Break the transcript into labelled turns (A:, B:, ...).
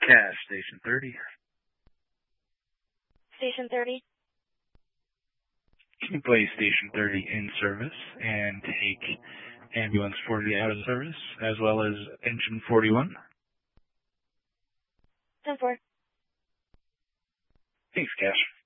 A: Cash, Station 30.
B: Station 30.
A: Can you place Station 30 in service and take Ambulance 40 out of service, as well as Engine 41?
B: 10-4.
A: Thanks, Cash.